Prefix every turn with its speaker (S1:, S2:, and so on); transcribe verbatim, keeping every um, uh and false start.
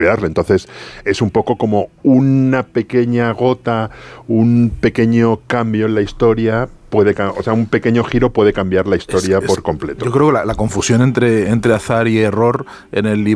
S1: Entonces es un poco como una pequeña gota, un pequeño cambio en la historia, puede, o sea, un pequeño giro puede cambiar la historia es, es, por completo.
S2: Yo creo que la, la confusión entre, entre azar y error en el libro